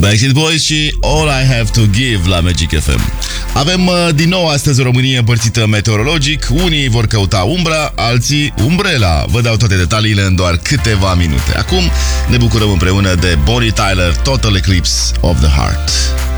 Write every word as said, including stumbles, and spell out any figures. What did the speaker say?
Backstreet Boys și All I Have to Give la Magic F M. Avem uh, din nou astăzi o Românie împărțită meteorologic. Unii vor căuta umbra, alții umbrela. Vă dau toate detaliile în doar câteva minute. Acum ne bucurăm împreună de Bonnie Tyler, Total Eclipse of the Heart.